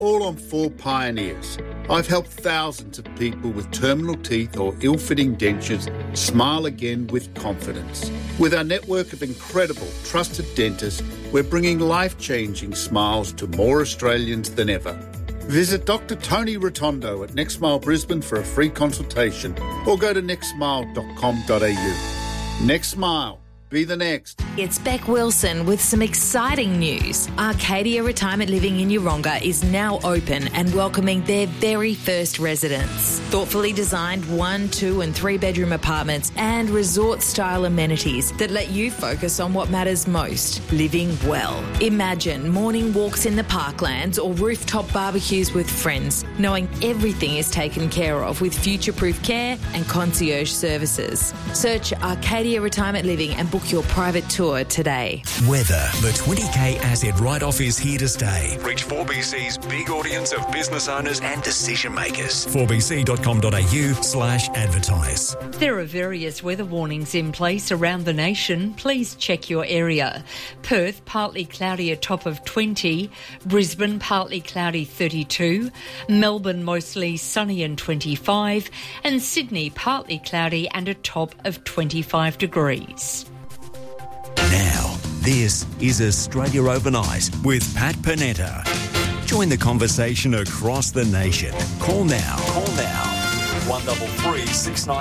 all on 4 Pioneers. I've helped thousands of people with terminal teeth or ill-fitting dentures smile again with confidence. With our network of incredible, trusted dentists, we're bringing life-changing smiles to more Australians than ever. Visit Dr. Tony Rotondo at Next Smile Brisbane for a free consultation or go to nextsmile.com.au. Next Smile. Be the next. It's Beck Wilson with some exciting news. Arcadia Retirement Living in Yeronga is now open and welcoming their very first residents. Thoughtfully designed 1, 2 and 3 bedroom apartments and resort-style amenities that let you focus on what matters most, living well. Imagine morning walks in the parklands or rooftop barbecues with friends, knowing everything is taken care of with future-proof care and concierge services. Search Arcadia Retirement Living and book your private tour today. Weather. The 20k asset write-off is here to stay. Reach 4BC's big audience of business owners and decision makers. 4bc.com.au/advertise. There are various weather warnings in place around the nation. Please check your area. Perth, partly cloudy, a top of 20. Brisbane, partly cloudy, 32. Melbourne, mostly sunny and 25. And Sydney, partly cloudy and a top of 25 degrees. Now, this is Australia Overnight with Pat Panetta. Join the conversation across the nation. Call now. 133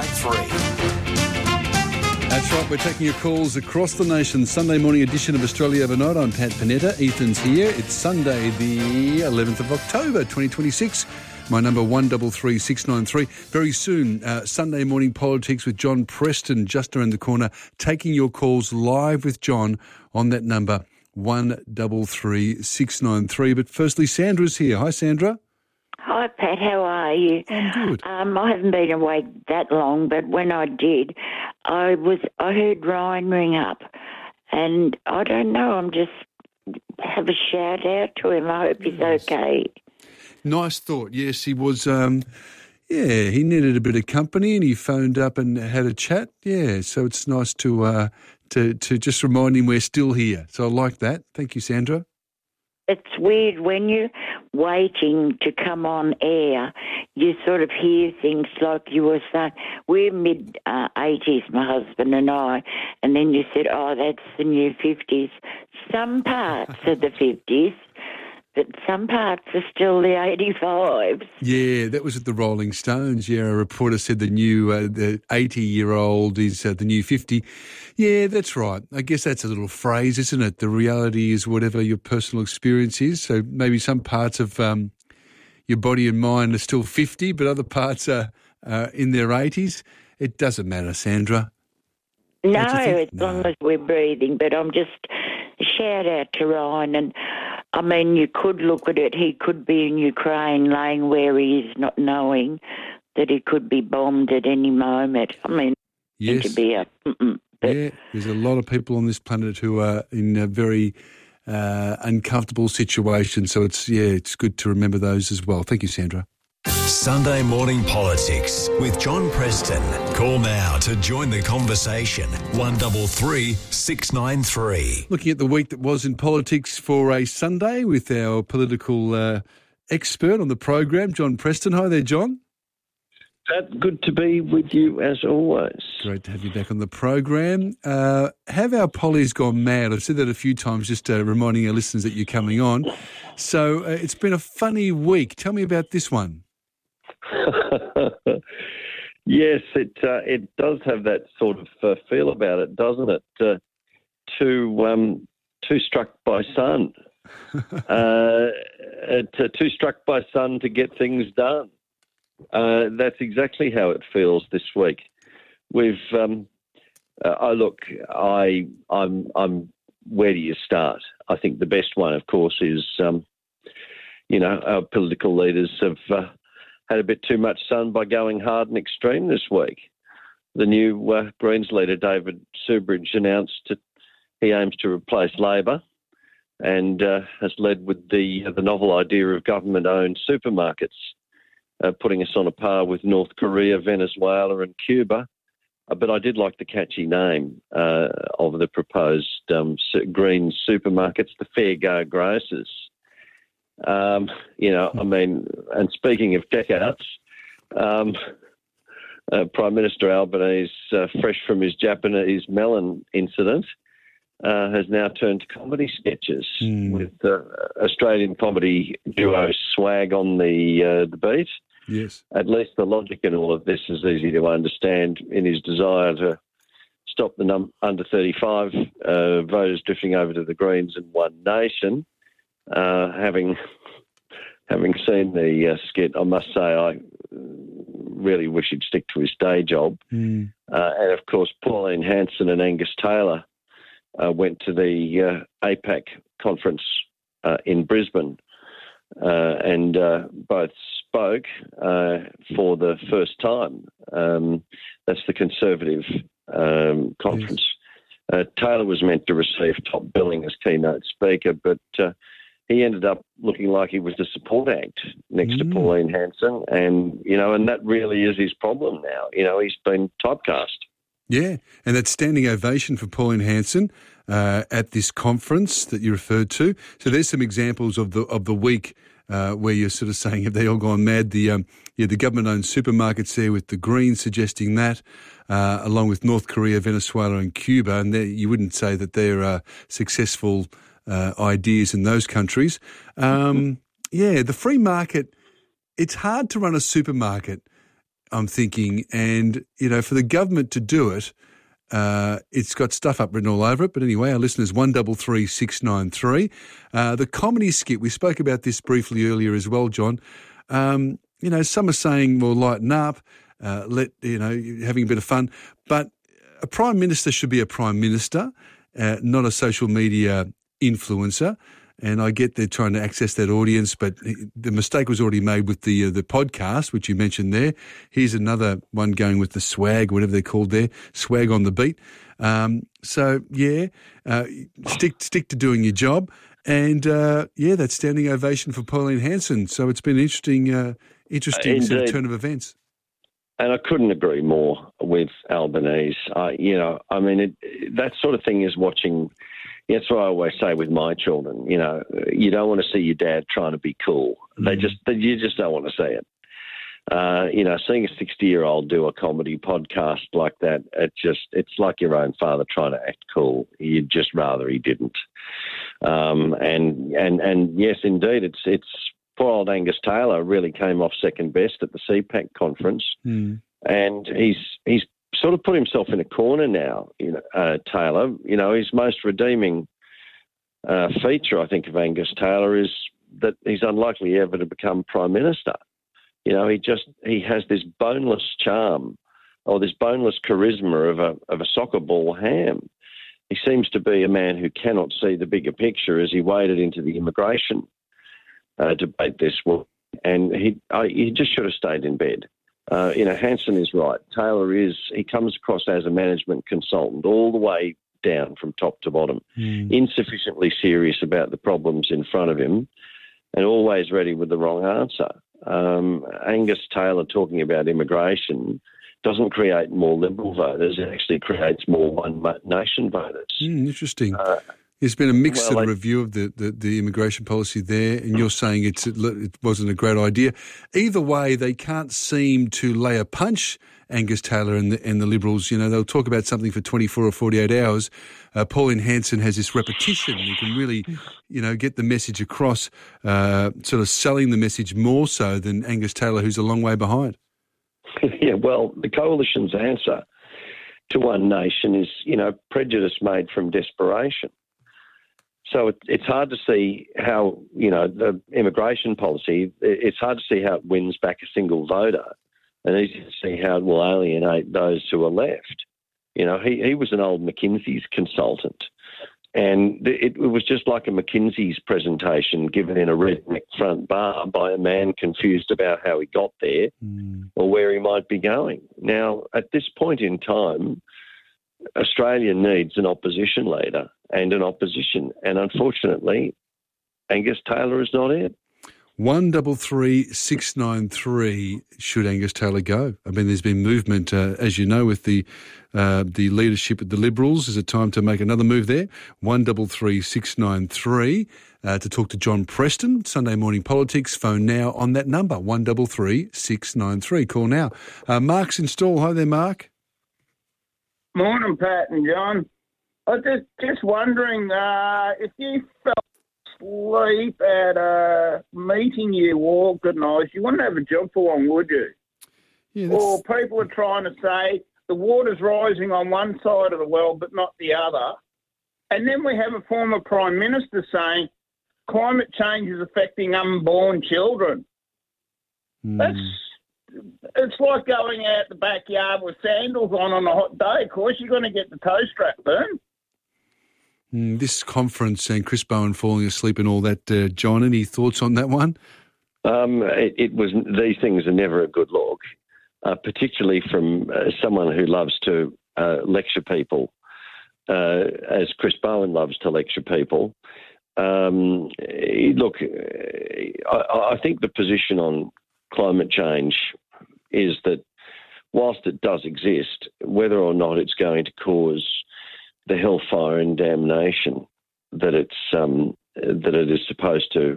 693. That's right, we're taking your calls across the nation. Sunday morning edition of Australia Overnight. I'm Pat Panetta. Ethan's here. It's Sunday, the 11th of October, 2026. My number 133693. Very soon, Sunday morning politics with John Preston just around the corner. Taking your calls live with John on that number 133693. But firstly, Sandra's here. Hi, Sandra. Hi, Pat. How are you? I'm good. I haven't been awake that long, but when I did, I heard Ryan ring up, and I don't know. I'm just have a shout out to him. I hope he's okay. Nice thought. Yes, he was. He needed a bit of company, and he phoned up and had a chat. Yeah, so it's nice to just remind him we're still here. So I like that. Thank you, Sandra. It's weird when you're waiting to come on air, you sort of hear things like you were saying. We're mid-80s, my husband and I, and then you said, oh, that's the new 50s. Some parts of the 50s, but some parts are still the 85s. Yeah, that was at the Rolling Stones. Yeah, a reporter said the 80-year-old is the new 50. Yeah, that's right. I guess that's a little phrase, isn't it? The reality is whatever your personal experience is. So maybe some parts of your body and mind are still 50, but other parts are in their 80s. It doesn't matter, Sandra. No, as long as we're breathing. But I'm just a shout out to Ryan. And I mean, you could look at it. He could be in Ukraine, laying where he is, not knowing that he could be bombed at any moment. I mean, yes. To be yeah, there's a lot of people on this planet who are in a very uncomfortable situation. So it's good to remember those as well. Thank you, Sandra. Sunday morning politics with John Preston. Call now to join the conversation. 133 693. Looking at the week that was in politics for a Sunday with our political expert on the program, John Preston. Hi there, John. Pat, good to be with you as always. Great to have you back on the program. Have our pollies gone mad? I've said that a few times, just reminding our listeners that you're coming on. So it's been a funny week. Tell me about this one. Yes, it does have that sort of feel about it, doesn't it? Too struck by sun. Too struck by sun to get things done. That's exactly how it feels this week. We've I'm where do you start? I think the best one, of course, is our political leaders have had a bit too much sun by going hard and extreme this week. The new Greens leader, David Subridge, announced that he aims to replace Labor and has led with the novel idea of government-owned supermarkets, putting us on a par with North Korea, Venezuela and Cuba. But I did like the catchy name of the proposed green supermarkets, the Fair Go Grocers. I mean, and speaking of checkouts, Prime Minister Albanese, fresh from his Japanese melon incident, has now turned to comedy sketches with Australian comedy duo Swag on the beat. Yes. At least the logic in all of this is easy to understand in his desire to stop the under 35 voters drifting over to the Greens and One Nation. Having seen the skit, I must say I really wish he'd stick to his day job. And, of course, Pauline Hanson and Angus Taylor went to the APAC conference in Brisbane and both spoke for the first time. That's the Conservative conference. Yes. Taylor was meant to receive top billing as keynote speaker, but he ended up looking like he was the support act next to Pauline Hanson, and that really is his problem now. He's been typecast. Yeah, and that standing ovation for Pauline Hanson at this conference that you referred to. So there's some examples of the week where you're sort of saying, have they all gone mad? The government-owned supermarkets there with the Greens suggesting that, along with North Korea, Venezuela and Cuba, and you wouldn't say that they're successful ideas in those countries. The free market, it's hard to run a supermarket, I'm thinking, and, for the government to do it, it's got stuff up written all over it. But anyway, our listeners, 133693. The comedy skit, we spoke about this briefly earlier as well, John. Some are saying, well, lighten up, having a bit of fun. But a Prime Minister should be a Prime Minister, not a social media influencer. And I get they're trying to access that audience, but the mistake was already made with the podcast, which you mentioned there. Here's another one going with the swag, whatever they're called there, swag on the beat. Stick to doing your job. And, that standing ovation for Pauline Hanson. So it's been an interesting sort of turn of events. And I couldn't agree more with Albanese. That sort of thing is watching. That's what I always say with my children. You don't want to see your dad trying to be cool. You just don't want to see it. Seeing a 60-year-old do a comedy podcast like that, it's like your own father trying to act cool. You'd just rather he didn't. And yes, indeed, it's poor old Angus Taylor really came off second best at the CPAC conference, and he's sort of put himself in a corner now, Taylor. His most redeeming feature, I think, of Angus Taylor is that he's unlikely ever to become Prime Minister. He has this boneless charm or this boneless charisma of a soccer ball ham. He seems to be a man who cannot see the bigger picture as he waded into the immigration debate this week, and he just should have stayed in bed. Hanson is right. Taylor he comes across as a management consultant all the way down from top to bottom, insufficiently serious about the problems in front of him and always ready with the wrong answer. Angus Taylor talking about immigration doesn't create more Liberal voters, it actually creates more One Nation voters. Interesting. There's been a mixed sort of review of the immigration policy there, and you're saying it wasn't a great idea. Either way, they can't seem to lay a punch, Angus Taylor and the Liberals. They'll talk about something for 24 or 48 hours. Pauline Hanson has this repetition. You can really, get the message across, sort of selling the message more so than Angus Taylor, who's a long way behind. Yeah, well, the Coalition's answer to One Nation is, prejudice made from desperation. So it's hard to see how, the immigration policy, it's hard to see how it wins back a single voter and easy to see how it will alienate those who are left. He was an old McKinsey's consultant, and it was just like a McKinsey's presentation given in a redneck front bar by a man confused about how he got there or where he might be going. Now, at this point in time, Australia needs an opposition leader and an opposition. And unfortunately, Angus Taylor is not it. 133 693. Should Angus Taylor go? I mean, there's been movement, as you know, with the leadership of the Liberals. Is it time to make another move there? 133 693 to talk to John Preston. Sunday Morning Politics. Phone now on that number, 133 693. Call now. Mark's in Stall. Hi there, Mark. Morning, Pat and John. I was just wondering if you fell asleep at a meeting you organised, you wouldn't have a job for long, would you? Yeah, or people are trying to say the water's rising on one side of the world but not the other. And then we have a former Prime Minister saying climate change is affecting unborn children. It's like going out the backyard with sandals on a hot day. Of course, you're going to get the toe strap burn. This conference and Chris Bowen falling asleep and all that, John, any thoughts on that one? It was. These things are never a good look, particularly from someone who loves to lecture people, as Chris Bowen loves to lecture people. Look, I think the position on climate change is that whilst it does exist, whether or not it's going to cause the hellfire and damnation that it is supposed to,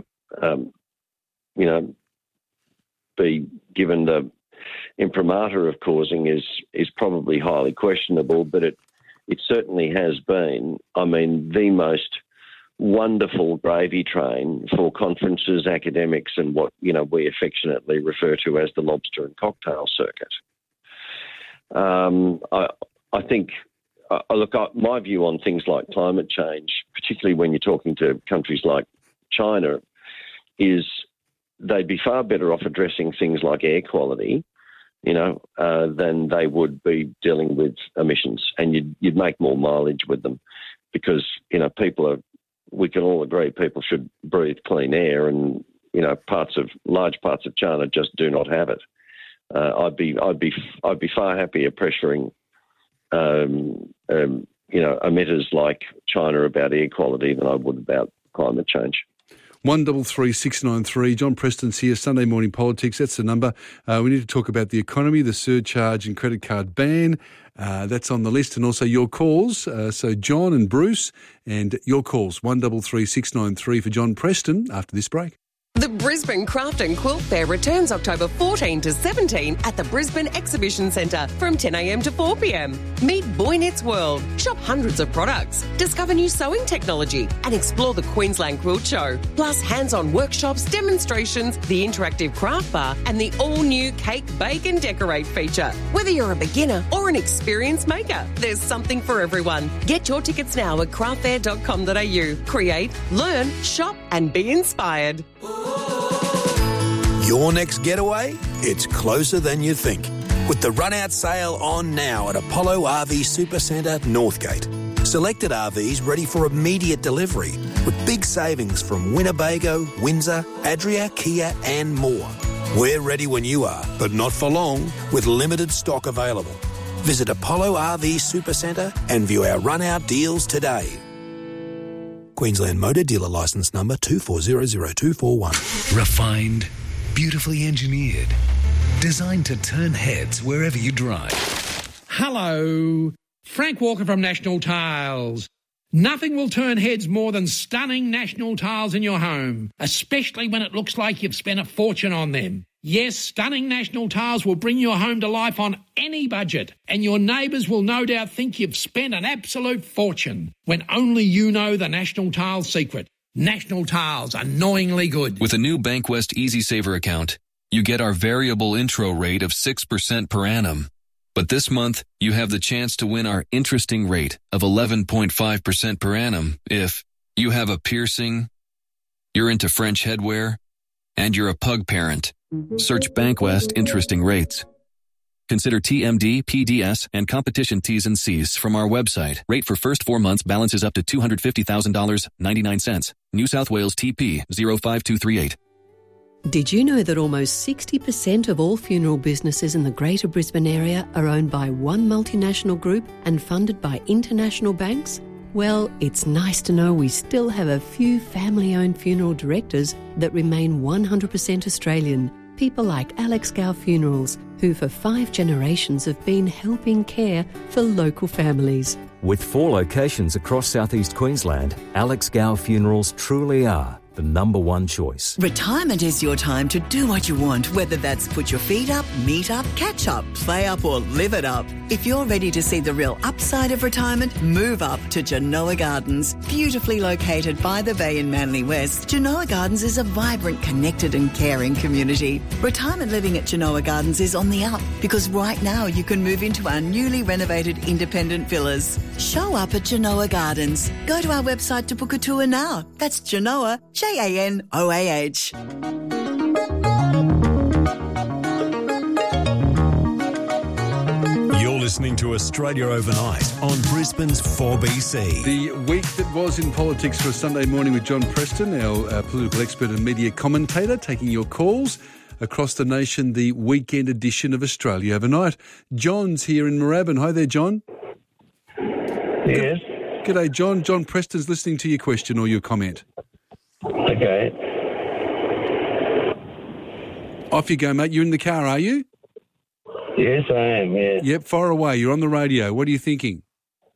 be given the imprimatur of causing is probably highly questionable. But it certainly has been, I mean, the most wonderful gravy train for conferences, academics, and what we affectionately refer to as the lobster and cocktail circuit. I think. Look, my view on things like climate change, particularly when you're talking to countries like China, is they'd be far better off addressing things like air quality, than they would be dealing with emissions, and you'd make more mileage with them, because we can all agree people should breathe clean air, and large parts of China just do not have it. I'd be far happier pressuring emitters like China about air quality than I would about climate change. 133 693. John Preston's here, Sunday Morning Politics. That's the number. We need to talk about the economy, the surcharge and credit card ban. That's on the list, and also your calls. So John and Bruce, and your calls, 133 693 for John Preston after this break. The Brisbane Craft and Quilt Fair returns October 14 to 17 at the Brisbane Exhibition Centre from 10 a.m. to 4 p.m. Meet Boy Knits World, shop hundreds of products, discover new sewing technology and explore the Queensland Quilt Show. Plus hands-on workshops, demonstrations, the interactive craft bar and the all-new Cake, Bake and Decorate feature. Whether you're a beginner or an experienced maker, there's something for everyone. Get your tickets now at craftfair.com.au. Create, learn, shop and be inspired. Your next getaway? It's closer than you think. With the run-out sale on now at Apollo RV Supercentre, Northgate. Selected RVs ready for immediate delivery with big savings from Winnebago, Windsor, Adria, Kia and more. We're ready when you are, but not for long, with limited stock available. Visit Apollo RV Supercentre and view our run-out deals today. Queensland Motor Dealer Licence Number 2400241. Refined, beautifully engineered, designed to turn heads wherever you drive. Hello, Frank Walker from National Tiles. Nothing will turn heads more than stunning National Tiles in your home, especially when it looks like you've spent a fortune on them. Yes, stunning National Tiles will bring your home to life on any budget, and your neighbours will no doubt think you've spent an absolute fortune, when only you know the National Tiles secret. National Tiles, annoyingly good. With a new Bankwest Easy Saver account, you get our variable intro rate of 6% per annum. But this month, you have the chance to win our interesting rate of 11.5% per annum if you have a piercing, you're into French headwear, and you're a pug parent. Search Bankwest Interesting Rates. Consider TMD, PDS, and competition T's and C's from our website. Rate for first 4 months balances up to $250,000, 99 cents. New South Wales TP 05238. Did you know that almost 60% of all funeral businesses in the Greater Brisbane area are owned by one multinational group and funded by international banks? Well, it's nice to know we still have a few family-owned funeral directors that remain 100% Australian. People like Alex Gow Funerals, who for 5 generations have been helping care for local families. With 4 locations across southeast Queensland, Alex Gow Funerals truly are the number one choice. Retirement is your time to do what you want, whether that's put your feet up, meet up, catch up, play up or live it up. If you're ready to see the real upside of retirement, move up to Genoa Gardens. Beautifully located by the bay in Manly West, Genoa Gardens is a vibrant, connected and caring community. Retirement living at Genoa Gardens is on the up because right now you can move into our newly renovated independent villas. Show up at Genoa Gardens. Go to our website to book a tour now. That's Genoa, Janoah. You're listening to Australia Overnight on Brisbane's 4BC. The week that was in politics for a Sunday morning with John Preston, our political expert and media commentator, taking your calls across the nation, the weekend edition of Australia Overnight. John's here in Moorabbin. Hi there, John. Yes. G'day, John. John Preston's listening to your question or your comment. Okay. Off you go, mate. You're in the car, are you? Yes, I am, yes. Yep, far away. You're on the radio. What are you thinking?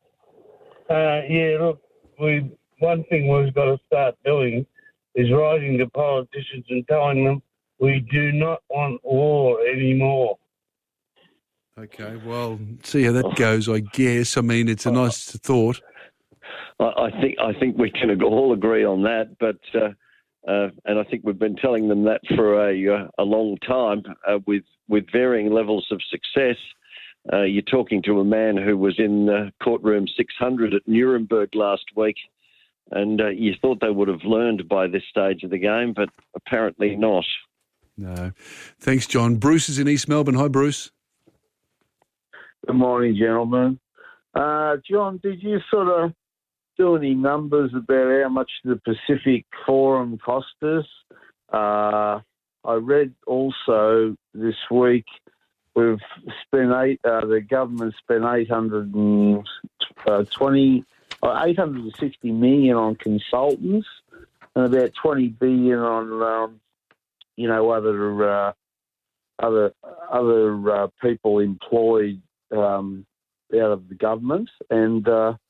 Look, one thing we've got to start doing is writing to politicians and telling them we do not want war anymore. Okay, well, see how that goes, I guess. I mean, it's a nice thought. I think we can all agree on that, but and I think we've been telling them that for a long time with varying levels of success. You're talking to a man who was in courtroom 600 at Nuremberg last week, and you thought they would have learned by this stage of the game, but apparently not. No. Thanks, John. Bruce is in East Melbourne. Hi, Bruce. Good morning, gentlemen. John, did you sort of do any numbers about how much the Pacific Forum cost us? I read also this week we've spent the government spent $860 million on consultants and about $20 billion on other people employed out of the government, and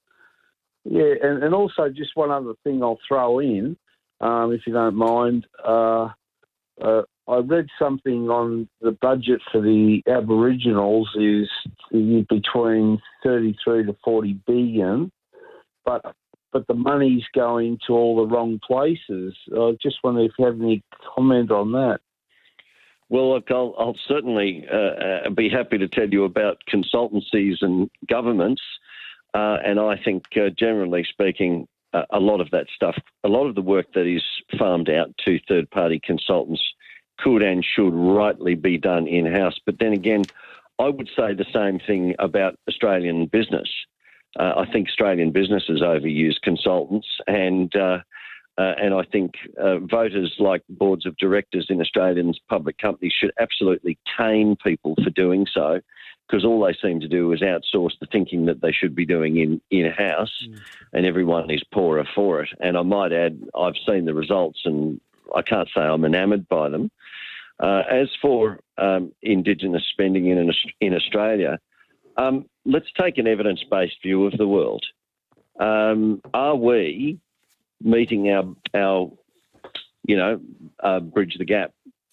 also just one other thing I'll throw in, if you don't mind. I read something on the budget for the Aboriginals is between 33 to 40 billion, but the money's going to all the wrong places. I just wonder if you have any comment on that. Well, look, I'll certainly be happy to tell you about consultancies and governments, and I think, generally speaking, a lot of that stuff, a lot of the work that is farmed out to third-party consultants could and should rightly be done in-house. But then again, I would say the same thing about Australian business. I think Australian businesses overuse consultants, and I think voters, like boards of directors in Australian public companies, should absolutely cane people for doing so, because all they seem to do is outsource the thinking that they should be doing in-house, and everyone is poorer for it. And I might add, I've seen the results, and I can't say I'm enamoured by them. As for Indigenous spending in Australia, let's take an evidence-based view of the world. Are we meeting our bridge the gap?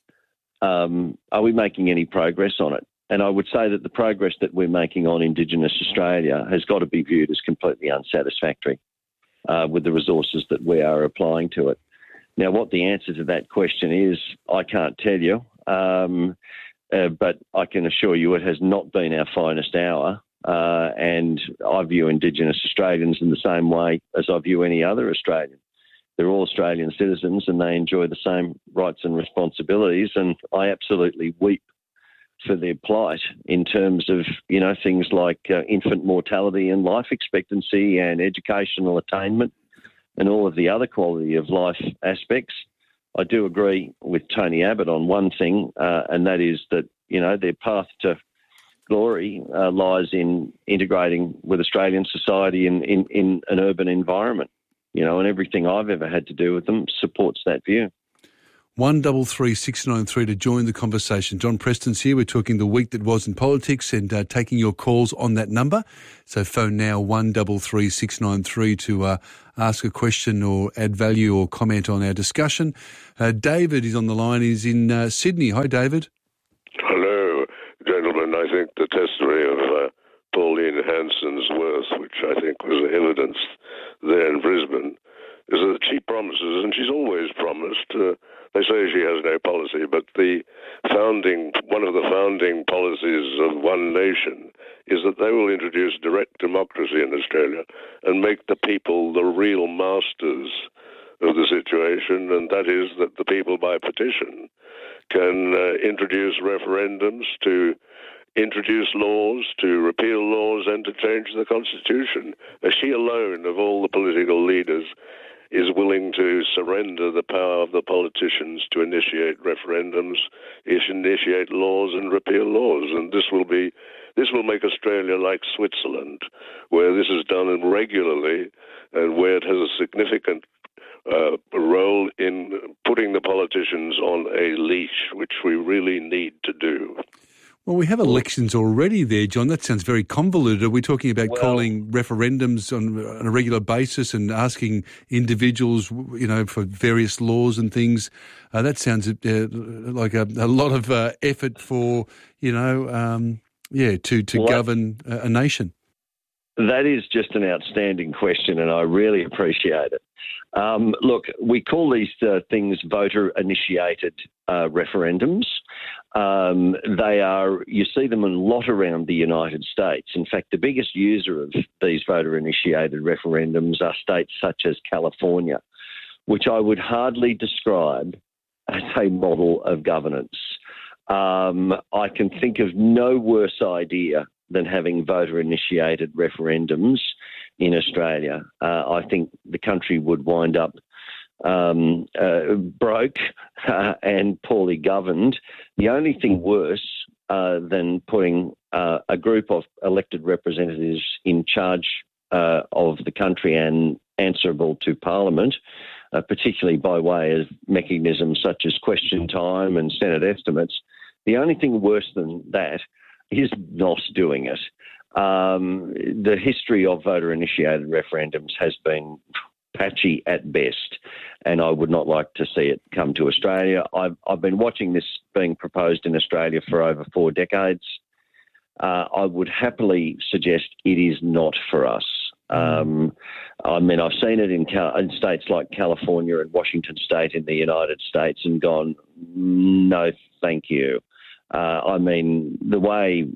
Are we making any progress on it? And I would say that the progress that we're making on Indigenous Australia has got to be viewed as completely unsatisfactory with the resources that we are applying to it. Now, what the answer to that question is, I can't tell you, but I can assure you it has not been our finest hour. And I view Indigenous Australians in the same way as I view any other Australian. They're all Australian citizens and they enjoy the same rights and responsibilities, and I absolutely weep for their plight in terms of, things like infant mortality and life expectancy and educational attainment and all of the other quality of life aspects. I do agree with Tony Abbott on one thing, and that is that, their path to glory lies in integrating with Australian society in an urban environment, and everything I've ever had to do with them supports that view. 133693 to join the conversation. John Preston's here. We're talking the week that was in politics and taking your calls on that number. So phone now 133693 to ask a question or add value or comment on our discussion. David is on the line. He's in Sydney. Hi, David. Hello, gentlemen. I think the testimony of Pauline Hanson's worth, which I think was evidenced there in Brisbane, is that she promises, and she's always promised. They say she has no policy, but one of the founding policies of One Nation is that they will introduce direct democracy in Australia and make the people the real masters of the situation, and that is that the people by petition can introduce referendums to introduce laws, to repeal laws and to change the Constitution. She alone of all the political leaders is willing to surrender the power of the politicians to initiate referendums, initiate laws and repeal laws. And this will make Australia like Switzerland, where this is done regularly and where it has a significant role in putting the politicians on a leash, which we really need to do. Well, we have elections already there, John. That sounds very convoluted. Are we talking about calling referendums on a regular basis and asking individuals, for various laws and things? That sounds like a lot of effort for, to govern a nation. That is just an outstanding question, and I really appreciate it. Look, we call these things voter-initiated referendums. You see them a lot around the United States. In fact, the biggest user of these voter-initiated referendums are states such as California, which I would hardly describe as a model of governance. I can think of no worse idea than having voter-initiated referendums in Australia. I think the country would wind up broke and poorly governed. The only thing worse than putting a group of elected representatives in charge of the country and answerable to Parliament, particularly by way of mechanisms such as question time and Senate estimates, the only thing worse than that is not doing it. The history of voter-initiated referendums has been patchy at best, and I would not like to see it come to Australia. I've been watching this being proposed in Australia for over 4 decades. I would happily suggest it is not for us. I've seen it in states like California and Washington State in the United States and gone, no, thank you. The way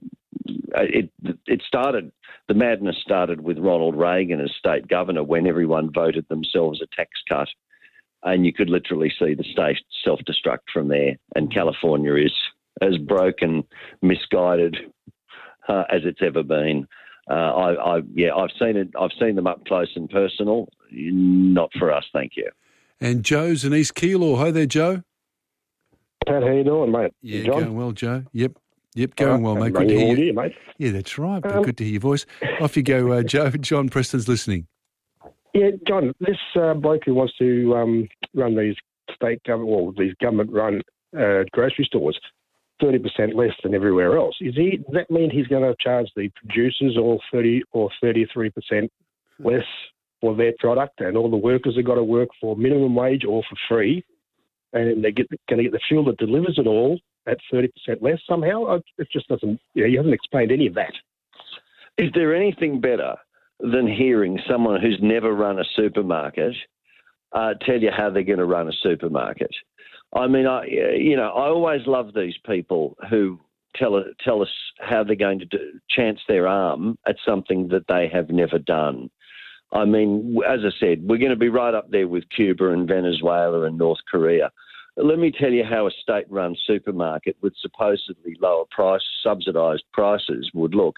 it started, the madness started with Ronald Reagan as state governor when everyone voted themselves a tax cut, and you could literally see the state self-destruct from there. And California is as broken, misguided as it's ever been. I've seen it. I've seen them up close and personal. Not for us, thank you. And Joe's in East Keilor. Hi there, Joe. Pat, how you doing, mate? Yeah, John? going well, Joe. Yep, going well, mate. Good to hear you, mate. Yeah, that's right. Good to hear your voice. Off you go, Joe. John Preston's listening. Yeah, John, this bloke who wants to run these these government-run grocery stores, 30% less than everywhere else. Does that mean he's going to charge the producers all 30 or 33% less for their product, and all the workers have got to work for minimum wage or for free, and they're going to get the fuel that delivers it all at 30% less somehow? It just doesn't. He hasn't explained any of that. Is there anything better than hearing someone who's never run a supermarket tell you how they're going to run a supermarket? I always love these people who tell us how they're going to chance their arm at something that they have never done. I mean, as I said, we're going to be right up there with Cuba and Venezuela and North Korea. Let me tell you how a state-run supermarket with supposedly lower subsidised prices would look.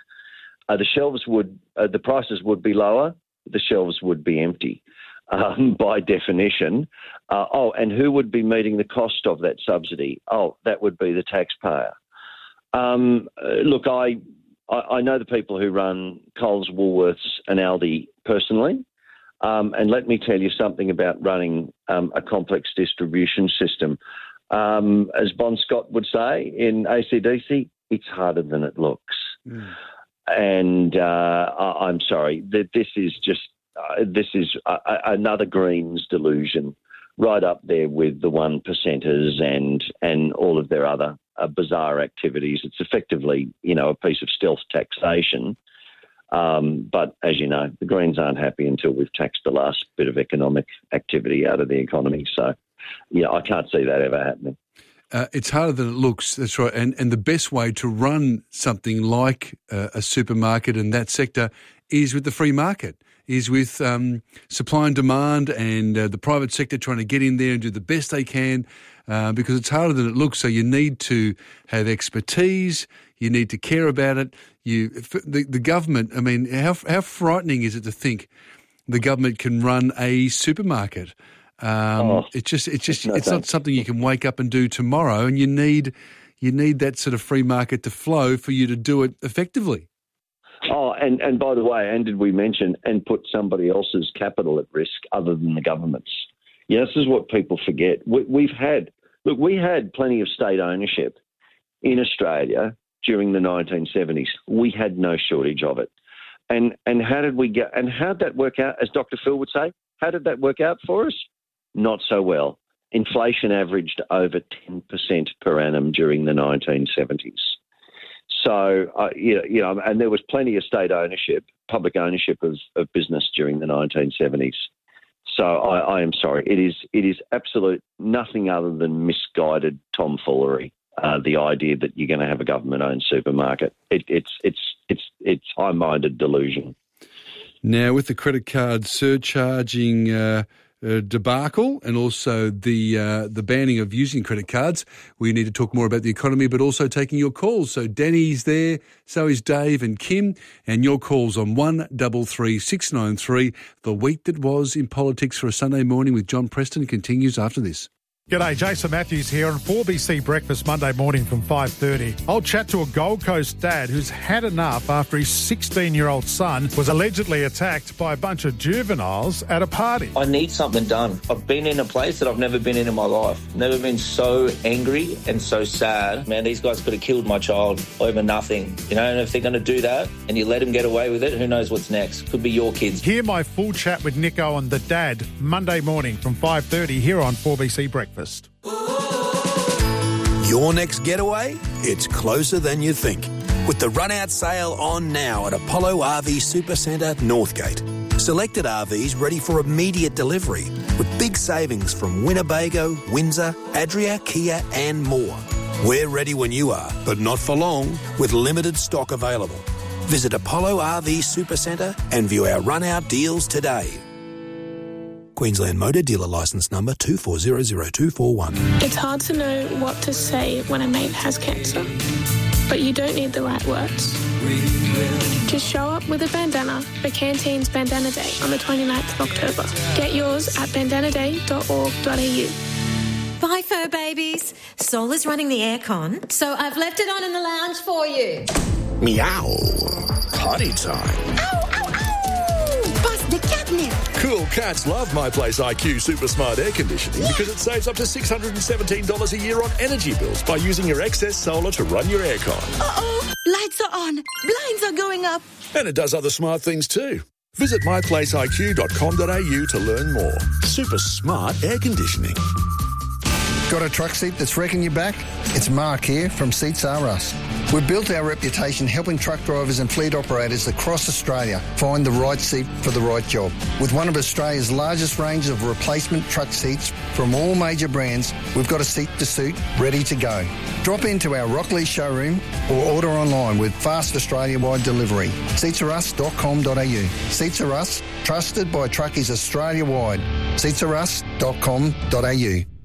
The prices would be lower, the shelves would be empty. By definition. And who would be meeting the cost of that subsidy? That would be the taxpayer. Look, I know the people who run Coles, Woolworths and Aldi personally. And let me tell you something about running a complex distribution system. As Bon Scott would say in AC/DC, it's harder than it looks. And I'm sorry, this is another Greens delusion, right up there with the 1%ers and all of their other bizarre activities. It's effectively, a piece of stealth taxation. But as you know, the Greens aren't happy until we've taxed the last bit of economic activity out of the economy. So, I can't see that ever happening. It's harder than it looks, that's right. And the best way to run something like a supermarket in that sector is with the free market, is with supply and demand and the private sector trying to get in there and do the best they can because it's harder than it looks. So you need to have expertise, you need to care about it. The government, I mean, how frightening is it to think the government can run a supermarket? It's not something you can wake up and do tomorrow, and you need that sort of free market to flow for you to do it effectively. Oh, and by the way, and did we mention and put somebody else's capital at risk other than the government's? This is what people forget. We had plenty of state ownership in Australia during the 1970s. We had no shortage of it. And how did we get? And how did that work out? As Dr. Phil would say, how did that work out for us? Not so well. Inflation averaged over 10% per annum during the 1970s. So, and there was plenty of state ownership, public ownership of business during the 1970s. So I am sorry. It is absolute nothing other than misguided tomfoolery. The idea that you're going to have a government-owned supermarket. It's high-minded delusion. Now, with the credit card surcharging debacle and also the banning of using credit cards, we need to talk more about the economy, but also taking your calls. So Danny's there, so is Dave and Kim, and your calls on 133693. The week that was in politics for a Sunday morning with John Preston continues after this. G'day, Jason Matthews here on 4BC Breakfast Monday morning from 5:30. I'll chat to a Gold Coast dad who's had enough after his 16-year-old son was allegedly attacked by a bunch of juveniles at a party. I need something done. I've been in a place that I've never been in my life. Never been so angry and so sad. Man, these guys could have killed my child over nothing. And if they're going to do that and you let them get away with it, who knows what's next? Could be your kids. Hear my full chat with Nico on The Dad Monday morning from 5:30 here on 4BC Breakfast. Your next getaway? It's closer than you think. With the run-out sale on now at Apollo RV Supercentre, Northgate. Selected RVs ready for immediate delivery with big savings from Winnebago, Windsor, Adria, Kia and more. We're ready when you are, but not for long, with limited stock available. Visit Apollo RV Supercentre and view our run-out deals today. Queensland Motor Dealer Licence Number 2400241. It's hard to know what to say when a mate has cancer, but you don't need the right words. Just show up with a bandana for Canteen's Bandana Day on the 29th of October. Get yours at bandanaday.org.au. Bye, fur babies. Sol is running the aircon, so I've left it on in the lounge for you. Meow. Potty time. Ow, ow, ow! Bust the catnip. Cool cats love My Place IQ Super Smart Air Conditioning because it saves up to $617 a year on energy bills by using your excess solar to run your aircon. Uh-oh, lights are on, blinds are going up. And it does other smart things too. Visit myplaceiq.com.au to learn more. Super smart air conditioning. Got a truck seat that's wrecking your back? It's Mark here from Seats R Us. We've built our reputation helping truck drivers and fleet operators across Australia find the right seat for the right job. With one of Australia's largest ranges of replacement truck seats from all major brands, we've got a seat to suit ready to go. Drop into our Rockley showroom or order online with fast Australia-wide delivery. Seatsarus.com.au. Seats R Us, trusted by truckies Australia-wide. Seatsarus.com.au.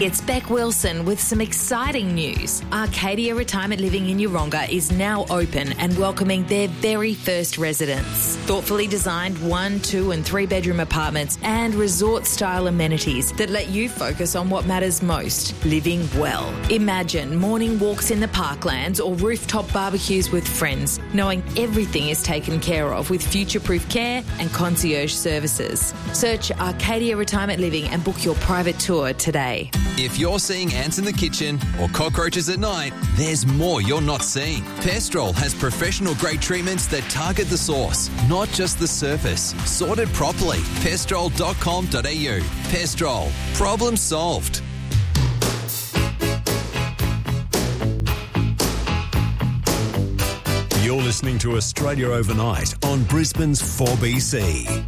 It's Beck Wilson with some exciting news. Arcadia Retirement Living in Yeronga is now open and welcoming their very first residents. Thoughtfully designed 1, 2 and 3 bedroom apartments and resort-style amenities that let you focus on what matters most, living well. Imagine morning walks in the parklands or rooftop barbecues with friends, knowing everything is taken care of with future-proof care and concierge services. Search Arcadia Retirement Living and book your private tour today. If you're seeing ants in the kitchen or cockroaches at night, there's more you're not seeing. Pestrol has professional-grade treatments that target the source, not just the surface. Sorted properly. Pestrol.com.au. Pestrol. Problem solved. You're listening to Australia Overnight on Brisbane's 4BC.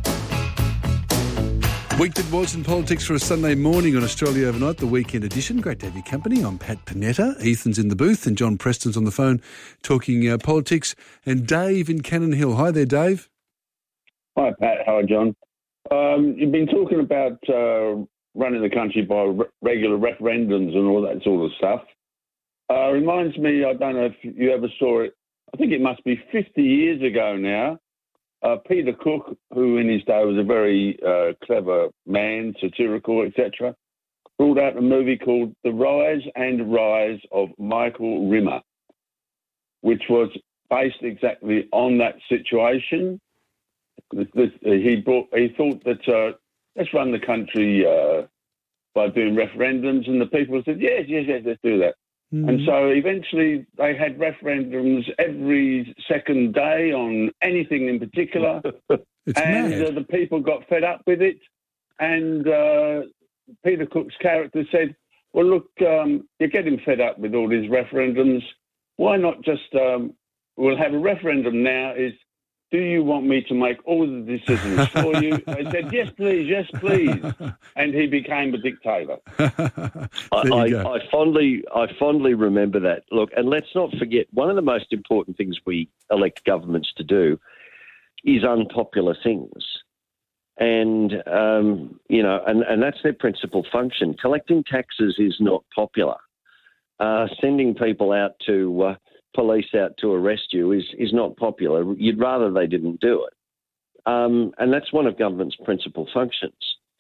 Week that was in politics for a Sunday morning on Australia Overnight, the weekend edition. Great to have your company. I'm Pat Panetta. Ethan's in the booth and John Preston's on the phone talking politics. And Dave in Cannon Hill. Hi there, Dave. Hi, Pat. Hi, John. You've been talking about running the country by regular referendums and all that sort of stuff. Reminds me, I don't know if you ever saw it, I think it must be 50 years ago now. Peter Cook, who in his day was a very clever man, satirical, etc., brought out a movie called The Rise and Rise of Michael Rimmer, which was based exactly on that situation. He thought that let's run the country by doing referendums, and the people said, yes, let's do that. Mm-hmm. And so eventually they had referendums every second day on anything in particular. And the people got fed up with it. And Peter Cook's character said, well, look, you're getting fed up with all these referendums. Why not just, we'll have a referendum now is, do you want me to make all the decisions for you? They said, yes, please. And he became a dictator. I fondly remember that. Look, and let's not forget, one of the most important things we elect governments to do is unpopular things. And, and that's their principal function. Collecting taxes is not popular. Sending people out to... police out to arrest you is not popular. You'd rather they didn't do it. And that's one of government's principal functions.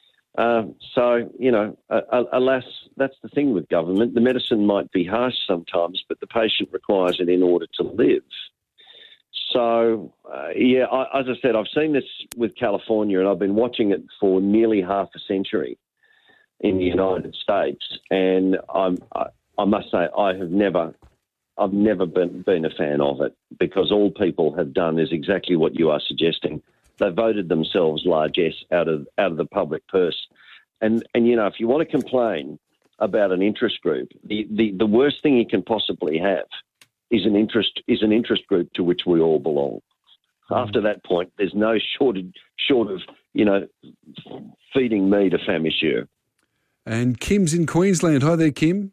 Alas, that's the thing with government. The medicine might be harsh sometimes, but the patient requires it in order to live. So, as I said, I've seen this with California, and I've been watching it for nearly half a century in the United States. And I must say, I've never been a fan of it, because all people have done is exactly what you are suggesting. They voted themselves largesse out of the public purse. And if you want to complain about an interest group, the worst thing you can possibly have is an interest group to which we all belong. After that point, there's no short of feeding me to famishure. And Kim's in Queensland. Hi there, Kim.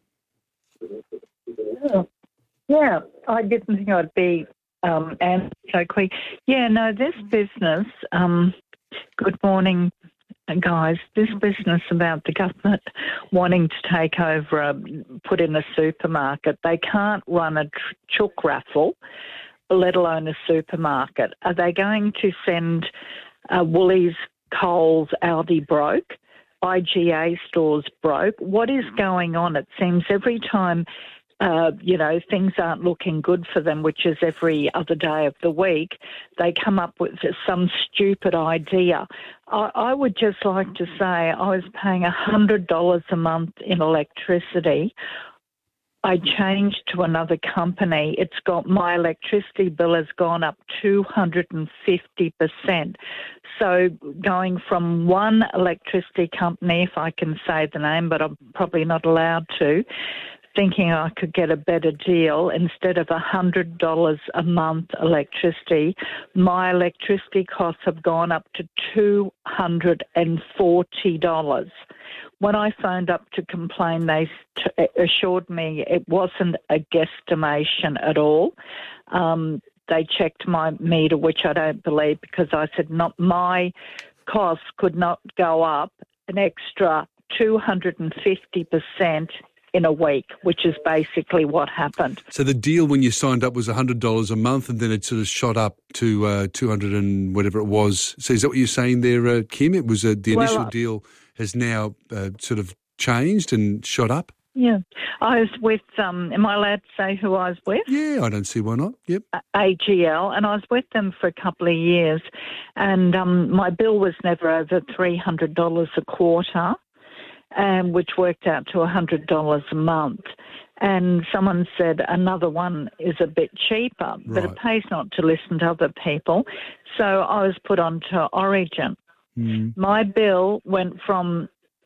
Yeah, I didn't think I'd be answered so quick. Yeah, no, this business, good morning, guys, this business about the government wanting to take over, put in a supermarket, they can't run a chook raffle, let alone a supermarket. Are they going to send Woolies, Coles, Aldi broke? IGA stores broke? What is going on? It seems every time... things aren't looking good for them, which is every other day of the week, they come up with some stupid idea. I would just like to say I was paying $100 a month in electricity. I changed to another company. My electricity bill has gone up 250%. So going from one electricity company, if I can say the name, but I'm probably not allowed to, thinking I could get a better deal, instead of $100 a month electricity, my electricity costs have gone up to $240. When I phoned up to complain, they assured me it wasn't a guesstimation at all. They checked my meter, which I don't believe, because I said my costs could not go up an extra 250% in a week, which is basically what happened. So the deal when you signed up was $100 a month, and then it sort of shot up to 200 and whatever it was. So is that what you're saying there, Kim? It was the initial deal has now sort of changed and shot up? Yeah. I was with, am I allowed to say who I was with? Yeah, I don't see why not. Yep. AGL, and I was with them for a couple of years, and my bill was never over $300 a quarter, which worked out to $100 a month. And someone said another one is a bit cheaper, but it pays not to listen to other people. So I was put on to Origin. My bill went from,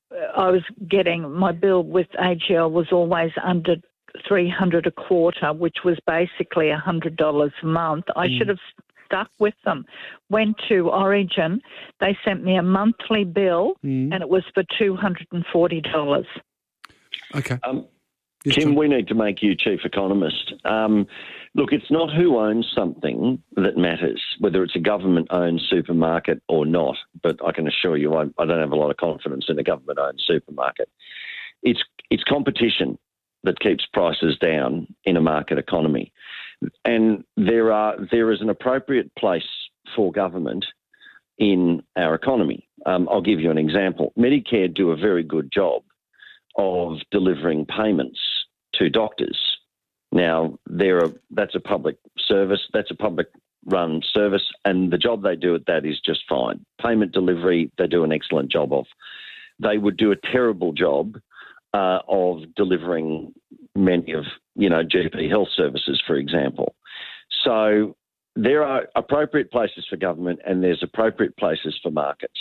my bill with AGL was always under $300 a quarter, which was basically $100 a month. I should have stuck with them. Went to Origin. They sent me a monthly bill, and it was for $240. Okay. Kim, we need to make you chief economist. Look, it's not who owns something that matters, whether it's a government-owned supermarket or not, but I can assure you I don't have a lot of confidence in a government-owned supermarket. It's competition that keeps prices down in a market economy. And there is an appropriate place for government in our economy. I'll give you an example. Medicare do a very good job of delivering payments to doctors. Now, that's a public service, that's a public-run service, and the job they do at that is just fine. Payment delivery, they do an excellent job of. They would do a terrible job of delivering many of, GP health services, for example. So there are appropriate places for government and there's appropriate places for markets.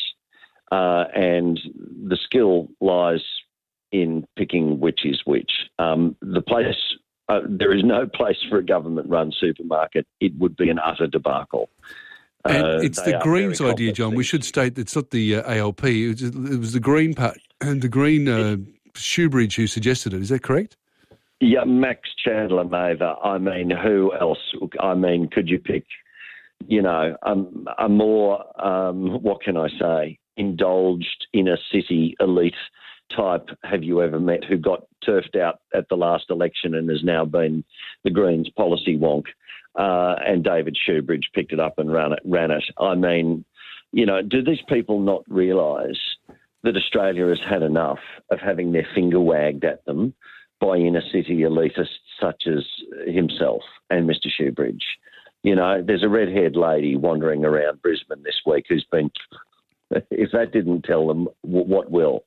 And the skill lies in picking which is which. There is no place for a government-run supermarket. It would be an utter debacle. And it's the Greens idea, John. We should state it's not the ALP. It was the Green Party and the Green Shoebridge who suggested it. Is that correct? Yeah, Max Chandler Mather. I mean, who else? I mean, could you pick, a more, what can I say, indulged inner city elite type have you ever met who got turfed out at the last election and has now been the Greens policy wonk, and David Shoebridge picked it up and ran it. I mean, do these people not realise that Australia has had enough of having their finger wagged at them by inner city elitists such as himself and Mr Shoebridge? There's a red-haired lady wandering around Brisbane this week who's been, if that didn't tell them, what will?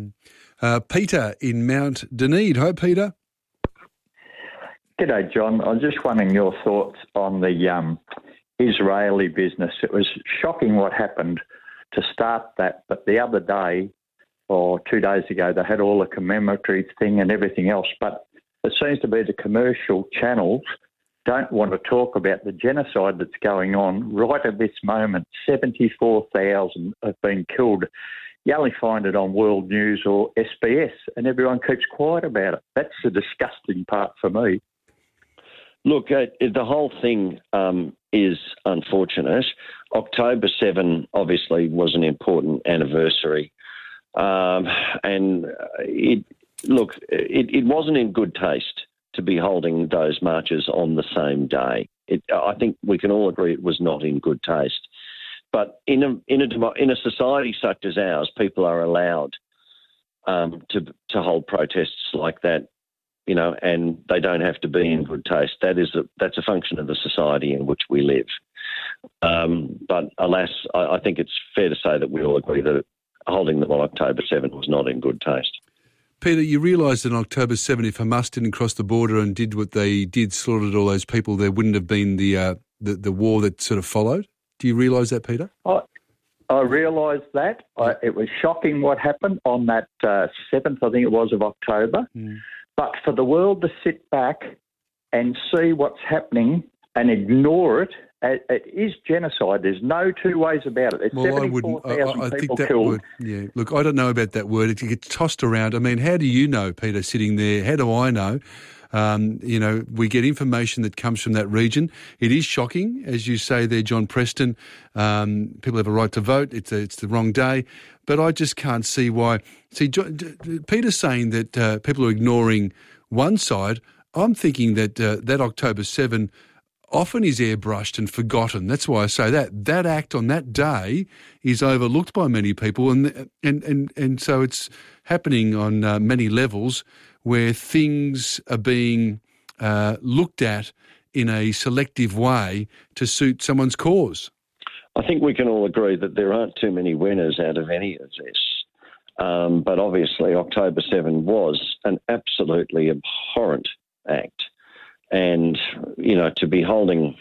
Peter in Mount Dunedin. Hi, Peter. G'day, John. I was just wondering your thoughts on the Israeli business. It was shocking what happened to start that, but the other day or 2 days ago they had all the commemorative thing and everything else, but it seems to be the commercial channels don't want to talk about the genocide that's going on right at this moment. 74,000 have been killed. You only find it on World News or SBS, and everyone keeps quiet about it. That's the disgusting part for me. Look, the whole thing is unfortunate. October 7 obviously was an important anniversary, and it wasn't in good taste to be holding those marches on the same day. I think we can all agree it was not in good taste. But in a society such as ours, people are allowed to hold protests like that, and they don't have to be in good taste. That's a function of the society in which we live. But alas, I think it's fair to say that we all agree that holding them on October 7 was not in good taste. Peter, you realise that on October 7, if Hamas didn't cross the border and did what they did, slaughtered all those people, there wouldn't have been the war that sort of followed? Do you realise that, Peter? I realise that. It was shocking what happened on that 7th, I think it was, of October. But for the world to sit back and see what's happening and ignore it It is genocide. There's no two ways about it. There's Well, I wouldn't. 74,000 I think people that killed. word. Yeah. Look, I don't know about that word. It gets tossed around. I mean, how do you know, Peter, sitting there? How do I know? We get information that comes from that region. It is shocking, as you say there, John Preston. People have a right to vote. It's the wrong day. But I just can't see why. See, Peter's saying that people are ignoring one side. I'm thinking that that October 7 often is airbrushed and forgotten. That's why I say that. That act on that day is overlooked by many people, and so it's happening on many levels where things are being looked at in a selective way to suit someone's cause. I think we can all agree that there aren't too many winners out of any of this. But obviously October 7 was an absolutely abhorrent act. And, to be holding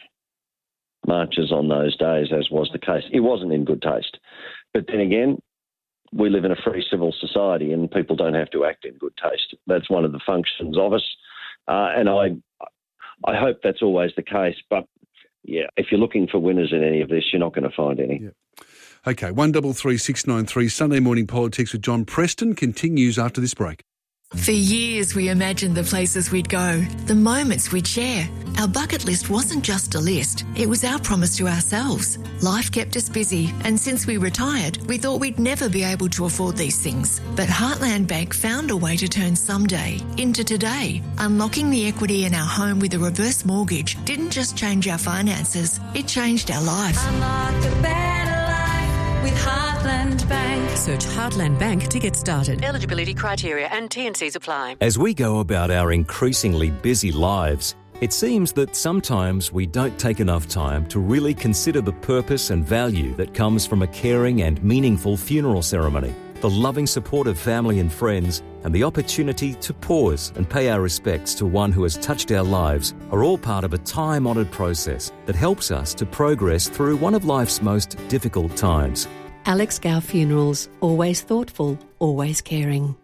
marches on those days, as was the case, it wasn't in good taste. But then again, we live in a free civil society and people don't have to act in good taste. That's one of the functions of us. And I hope that's always the case. But, yeah, if you're looking for winners in any of this, you're not going to find any. Yeah. OK, 133693 Sunday Morning Politics with John Preston continues after this break. For years, we imagined the places we'd go, the moments we'd share. Our bucket list wasn't just a list, it was our promise to ourselves. Life kept us busy, and since we retired, we thought we'd never be able to afford these things. But Heartland Bank found a way to turn someday into today. Unlocking the equity in our home with a reverse mortgage didn't just change our finances, it changed our life. Unlock a better life with Heartland Bank. Search Heartland Bank to get started. Eligibility criteria and T&Cs apply. As we go about our increasingly busy lives, it seems that sometimes we don't take enough time to really consider the purpose and value that comes from a caring and meaningful funeral ceremony. The loving support of family and friends and the opportunity to pause and pay our respects to one who has touched our lives are all part of a time-honoured process that helps us to progress through one of life's most difficult times. Alex Gow Funerals. Always thoughtful, always caring.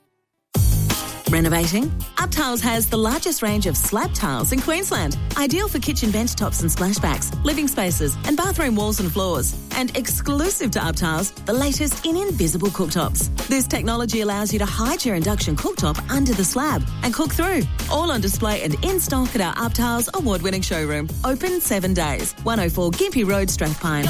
Renovating? UpTiles has the largest range of slab tiles in Queensland. Ideal for kitchen bench tops and splashbacks, living spaces and bathroom walls and floors. And exclusive to UpTiles, the latest in invisible cooktops. This technology allows you to hide your induction cooktop under the slab and cook through. All on display and in stock at our UpTiles award-winning showroom. Open 7 days. 104 Gympie Road, Strathpine.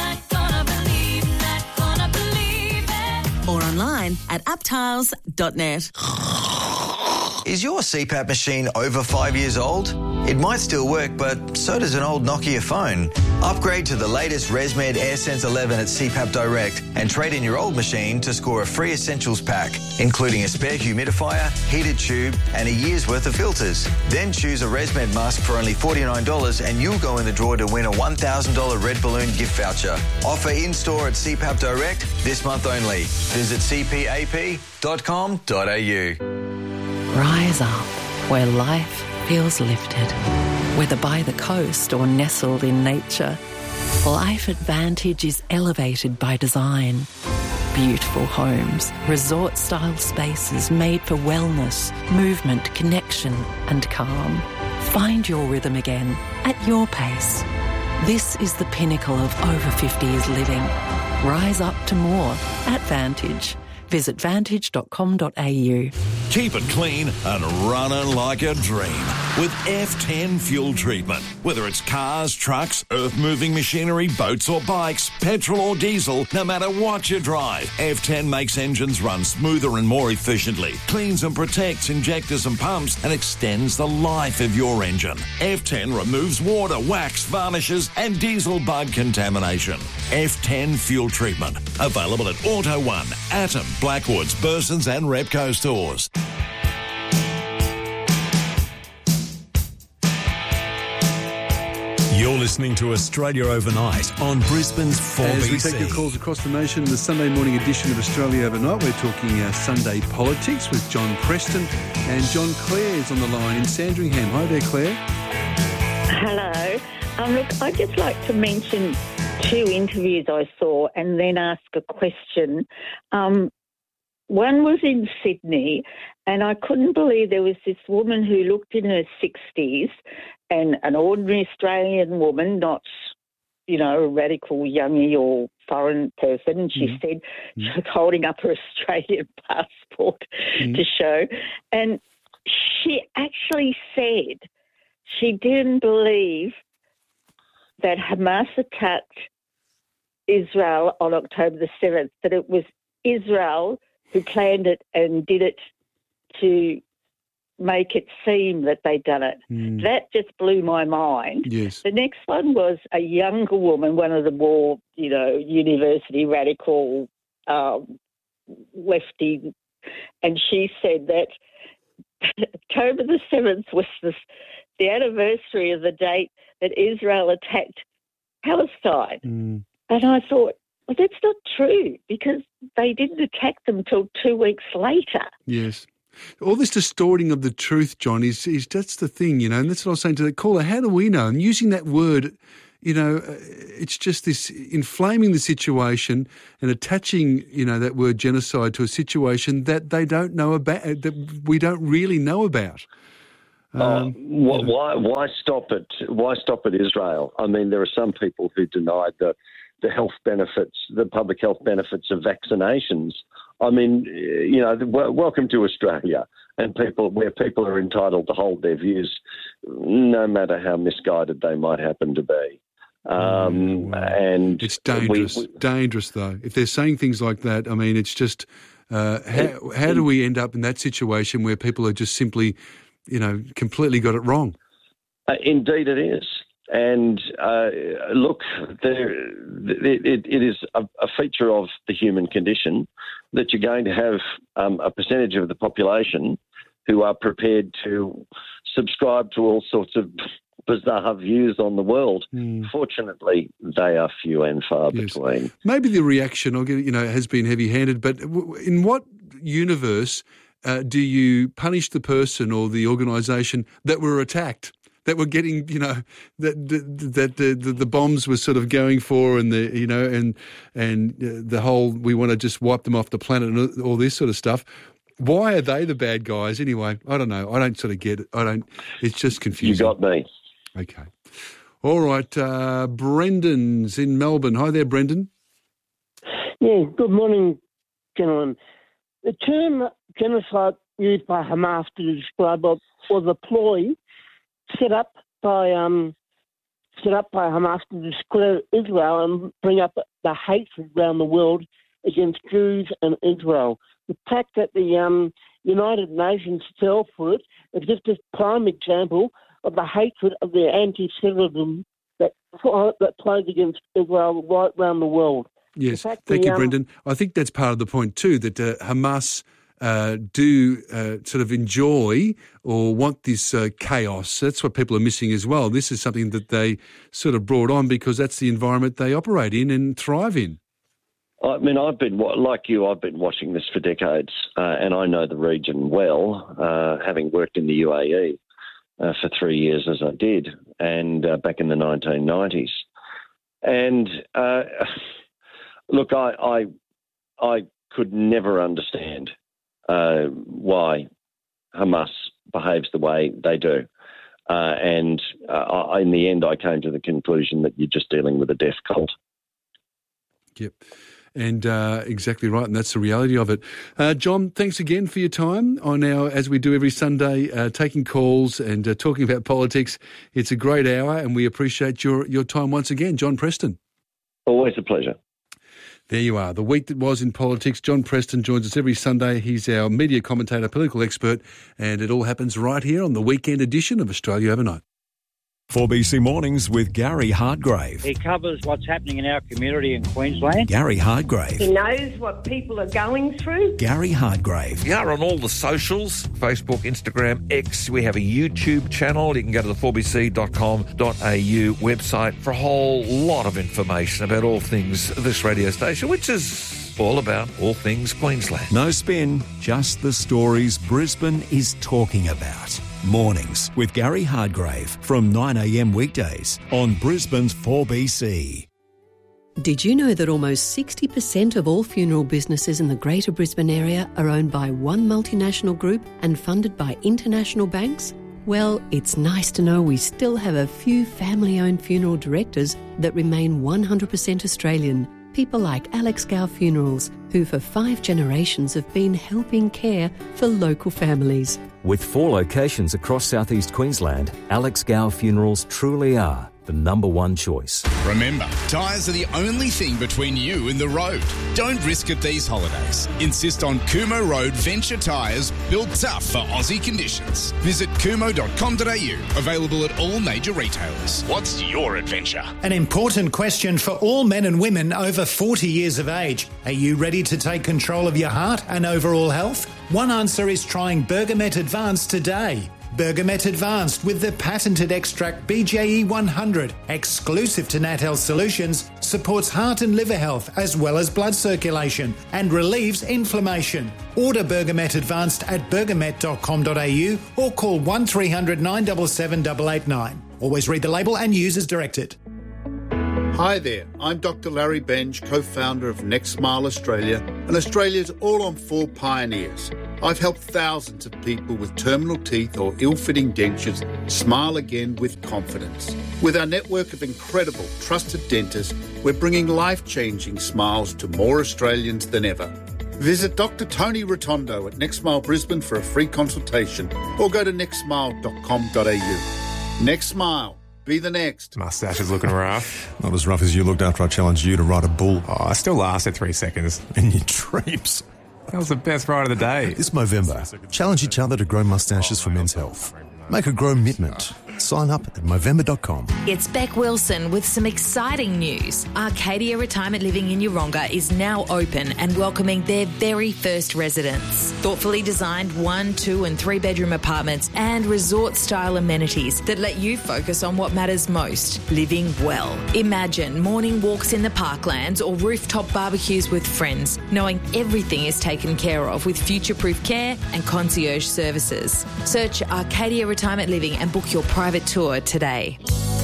Or online at uptiles.net. Is your CPAP machine over 5 years old? It might still work, but so does an old Nokia phone. Upgrade to the latest ResMed AirSense 11 at CPAP Direct and trade in your old machine to score a free essentials pack, including a spare humidifier, heated tube and a year's worth of filters. Then choose a ResMed mask for only $49 and you'll go in the draw to win a $1,000 Red Balloon gift voucher. Offer in-store at CPAP Direct this month only. Visit cpap.com.au. Rise up where life feels lifted. Whether by the coast or nestled in nature, Life Advantage is elevated by design. Beautiful homes, resort-style spaces made for wellness, movement, connection and calm. Find your rhythm again at your pace. This is the pinnacle of over 50s living. Rise up to more at Vantage. Visit vantage.com.au. Keep it clean and running like a dream with F10 fuel treatment. Whether it's cars, trucks, earth-moving machinery, boats or bikes, petrol or diesel, no matter what you drive, F10 makes engines run smoother and more efficiently, cleans and protects injectors and pumps, and extends the life of your engine. F10 removes water, wax, varnishes and diesel bug contamination. F10 fuel treatment. Available at Auto One, Atom, Blackwoods, Burson's and Repco stores. You're listening to Australia Overnight on Brisbane's 4BC. As we take your calls across the nation, the Sunday morning edition of Australia Overnight, we're talking Sunday politics with John Preston, and John Clare is on the line in Sandringham. Hi there, Claire. Hello. Look, I'd just like to mention 2 interviews I saw and then ask a question. one was in Sydney, and I couldn't believe there was this woman who looked in her 60s, and an ordinary Australian woman, not, you know, a radical youngie or foreign person, and she said she was holding up her Australian passport to show, and she actually said she didn't believe that Hamas attacked Israel on October the 7th, that it was Israel who planned it and did it to make it seem that they'd done it. That just blew my mind. Yes. The next one was a younger woman, one of the more, you know, university radical lefty, and she said that October the 7th was the anniversary of the date that Israel attacked Palestine. And I thought, well, that's not true, because they didn't attack them till 2 weeks later. Yes. All this distorting of the truth, John, is that's the thing, you know, and that's what I was saying to the caller. How do we know? And using that word, you know, it's just this inflaming the situation and attaching, you know, that word genocide to a situation that they don't know about, that we don't really know about. Why stop at Israel? I mean, there are some people who denied the health benefits, the public health benefits of vaccinations. I mean, you know, welcome to Australia, and where people are entitled to hold their views, no matter how misguided they might happen to be. And it's dangerous. Dangerous, though. If they're saying things like that, I mean, it's just how do we end up in that situation where people are just simply, you know, completely got it wrong? Indeed, it is. And look, it is a feature of the human condition that you're going to have a percentage of the population who are prepared to subscribe to all sorts of bizarre views on the world. Fortunately, they are few and far between. Maybe the reaction, you know, has been heavy-handed, but in what universe do you punish the person or the organisation that were attacked? That were getting, you know, that the bombs were sort of going for, and the, you know, and the whole we want to just wipe them off the planet and all this sort of stuff. Why are they the bad guys anyway? I don't know. I don't sort of get it. It's just confusing. You got me. Okay. All right. Brendan's in Melbourne. Hi there, Brendan. Yeah. Good morning, gentlemen. The term genocide used by Hamas to describe was a ploy set up by Hamas to discredit Israel and bring up the hatred around the world against Jews and Israel. The fact that the United Nations fell for it is just a prime example of the hatred of the anti-Semitism that plays against Israel right around the world. Yes, thank you, Brendan. I think that's part of the point too, that Hamas do sort of enjoy or want this chaos. That's what people are missing as well. This is something that they sort of brought on because that's the environment they operate in and thrive in. I mean, I've been watching this for decades, and I know the region well, having worked in the UAE for 3 years as I did, and back in the 1990s. And look, I could never understand why Hamas behaves the way they do. And in the end, I came to the conclusion that you're just dealing with a death cult. Yep. And exactly right, and that's the reality of it. John, thanks again for your time on our, as we do every Sunday, taking calls and talking about politics. It's a great hour, and we appreciate your time once again. John Preston. Always a pleasure. There you are. The week that was in politics. John Preston joins us every Sunday. He's our media commentator, political expert, and it all happens right here on the weekend edition of Australia Overnight. 4BC Mornings with Gary Hardgrave. He covers what's happening in our community in Queensland. Gary Hardgrave. He knows what people are going through. Gary Hardgrave. We are on all the socials, Facebook, Instagram, X. We have a YouTube channel. You can go to the 4bc.com.au website for a whole lot of information about all things this radio station, which is all about all things Queensland. No spin, just the stories Brisbane is talking about. Mornings with Gary Hardgrave from 9 a.m. weekdays on Brisbane's 4BC. Did you know that almost 60% of all funeral businesses in the Greater Brisbane area are owned by one multinational group and funded by international banks? Well, it's nice to know we still have a few family-owned funeral directors that remain 100% Australian. People like Alex Gow Funerals, who for 5 generations have been helping care for local families. With 4 locations across southeast Queensland, Alex Gow Funerals truly are the number one choice. Remember, tyres are the only thing between you and the road. Don't risk it these holidays. Insist on Kumo Road Venture tyres, built tough for Aussie conditions. Visit kumo.com.au, available at all major retailers. What's your adventure? An important question for all men and women over 40 years of age. Are you ready to take control of your heart and overall health? One answer is trying Bergamet Advanced today. Bergamet Advanced with the patented extract BJE 100, exclusive to Nat Health Solutions, supports heart and liver health as well as blood circulation and relieves inflammation. Order Bergamet Advanced at bergamet.com.au or call 1300 977 889. Always read the label and use as directed. Hi there, I'm Dr. Larry Benge, co-founder of Next Smile Australia and Australia's all-on-4 pioneers. I've helped thousands of people with terminal teeth or ill-fitting dentures smile again with confidence. With our network of incredible, trusted dentists, we're bringing life-changing smiles to more Australians than ever. Visit Dr. Tony Rotondo at Next Smile Brisbane for a free consultation or go to nextsmile.com.au. Next Smile. Be the next. Mustache is looking rough. Not as rough as you looked after I challenged you to ride a bull. Oh, I still lasted 3 seconds. In your dreams. That was the best ride of the day. This Movember, challenge each other to grow mustaches for men's health. Make a grow commitment. Sign up at Movember.com. It's Beck Wilson with some exciting news. Arcadia Retirement Living in Yeronga is now open and welcoming their very first residents. Thoughtfully designed 1, 2 and 3 bedroom apartments and resort-style amenities that let you focus on what matters most, living well. Imagine morning walks in the parklands or rooftop barbecues with friends, knowing everything is taken care of with future-proof care and concierge services. Search Arcadia Retirement Living and book your private tour today.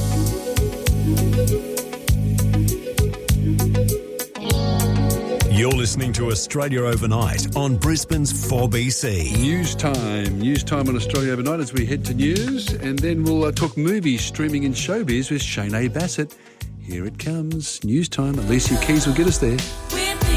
You're listening to Australia Overnight on Brisbane's 4BC. News time on Australia Overnight as we head to news, and then we'll talk movies, streaming and showbiz with Shane A. Bassett. Here it comes, news time. Alicia Keys will get us there.